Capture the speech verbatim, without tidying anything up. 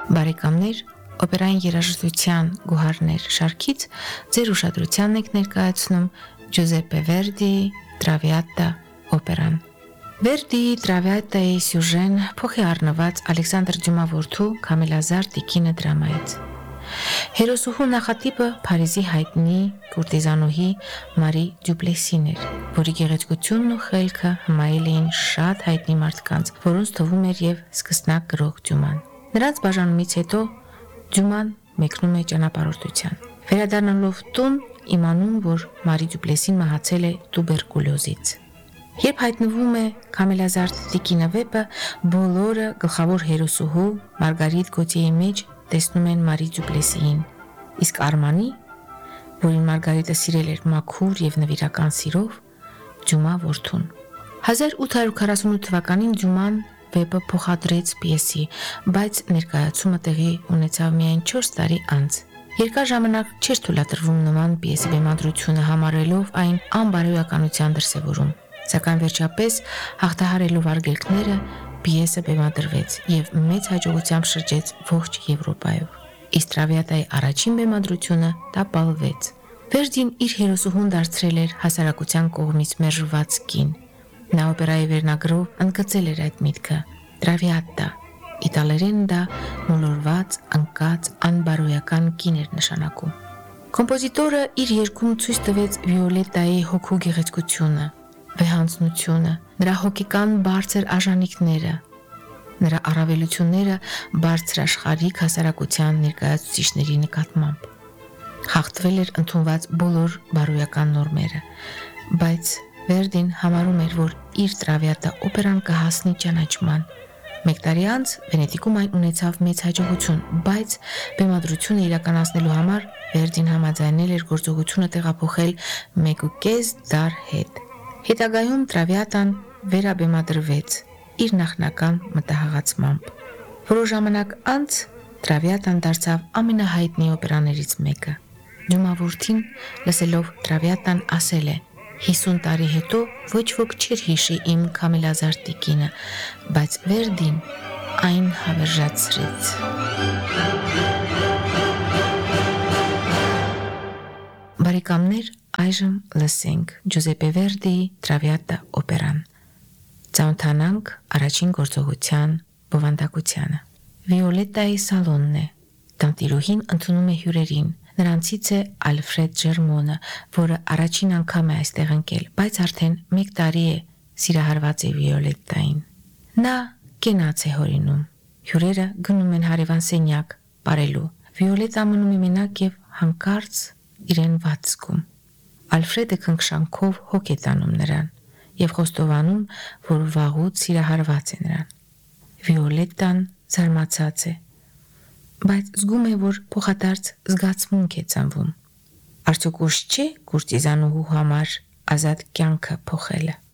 Բարեկամներ, օպերային երաժշտության գոհարներ շարքից ձեր ուշադրությանն եք ներկայացնում Ջուզեպպե Վերդիի Traviata օպերան։ Վերդիի Traviata-ի սյուժեն փոխի առնված Ալեքսանդր Դյումա որդու Քամիլազար Տիկինը դրամայից։ Հերոսուհու նախատիպը Փարիզի հայտնի կուրտիզանուհի Մարի Դյուպլեսին էր, որի գեղեցկությունն ու խելքը հմայել էին շատ հայտնի մարդկանց, որոնց թվում էր եւ սկսնակ գրող Դյուման։ Նրանց բաժանումից հետո Դյուման մեկնում է ճանապարհորդության։ Վերադառնալով տուն, իմանում, որ Մարի Դյուպլեսին մահացել է տուբերկուլյոզից։ Երբ հայտնվում է Քամիլազար Տիկինը վեպը, բոլորը գլխավոր հերոսուհու Մարգարիտ Գոտիեի մեջ տեսնում են Մարի Դյուպլեսիին, իսկ Արմանի, որին Մարգարիտը սիրել էր մաքուր եւ նվիրական սիրով, Դյումա որդուն։ հազար ութ հարյուր քառասունութ թվականին Դյուման վեպը փոխադրեց պիեսի, բայց ներկայացումը տեղի ունեցավ միայն չորս տարի անց։ Երկար ժամանակ չէր թույլատրվում նման պիեսի բեմադրությունը, համարելով այն անբարոյականության դրսևորում, սակայն վերջապես հաղթահարելով արգելքները պիեսը բեմադրվեց եւ մեծ հաջողությամբ շրջեց ողջ Եվրոպայով։ Իսկ Traviata-ի առաջին բեմադրությունը տապալվեց։ Վերդին իր հերոսուհուն դարձրել էր հասարակության կողմից մերժված կին։ Նա օպերայի վերնագրով ընդգծել էր այդ միտքը։ Traviata, իտալերեն դա մոլորված, անկած, անբարոյական կին էր նշանակում։ Կոմպոզիտորը իր երգում ցույց տվեց Վիոլետայի հոգու գեղեցկությունը, վեհանձնությունը, նրա հոգեկան բարձր արժանինքները, նրա առավելությունները բարձրաշխարհիկ հասարակության ներկայացուցիչների նկատմամբ։ Հաղթվել էր ընդունված բոլոր բարոյական նորմերը, բայց Վերդին համարում էր, որ իր Traviata օպերան կհասնի ճանաչման։ Մեկ տարի անց Վենետիկում այն ունեցավ մեծ հաջողություն, բայց բեմադրությունը իրականացնելու համար Վերդին համաձայնել էր գործողությունը տեղափոխել մեկուկես դար հետ։ Հետագայում Traviata-ն վերաբեմադրվեց իր նախնական մտահղացմամբ։ Որոշ ժամանակ անց Traviata-ն դարձավ ամենահայտնի օպերաներից մեկը։ Դյումա որդին լսելով Traviata-ն ասել է. հիսուն տարի հետո ոչ ոք չէր հիշի իմ Քամիլազար Տիկինը, բայց Վերդին այն հավերժացրեց։ Բարեկամներ, այժմ լսենք Ջուզեպպե Վերդիի Traviata օպերան։ Ծանոթանանք առաջին գործողության բովանդակությանը։ Վիոլետայի սալոնն է։ Տանտիրուհին ընդունում է հյուրերին։ Նրանցից է Ալֆրեդ Ջերմոնը, որը առաջին անգամ է այստեղ ընկել, բայց արդեն մեկ տարի է սիրահարված է Վիոլետային։ Նա կենաց է հորինում։ Հյուրերը գնում են հարևան սենյակ ապարելու։ Վիոլետան մնում է մենակ եւ հանկարծ իրեն վատ զգում։ Ալֆրեդը քնքշանքով հոգ է տանում նրան եւ խոստովանում, որ վաղուց սիրահարված է նրան։ Վիոլետան զարմացած է, բայց զգում է, որ փոխադարձ զգացմունք է ծնվում։ Արդյոք ուշ չէ կուրտիզանուհու համար ազատ կյանքը փոխելը։